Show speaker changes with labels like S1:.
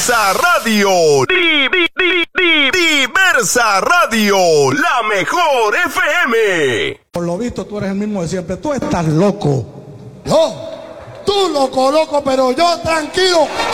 S1: Diversa Radio. Diversa Radio, la mejor FM.
S2: Por lo visto tú eres el mismo de siempre. Tú estás loco.
S3: Tú loco, pero yo tranquilo.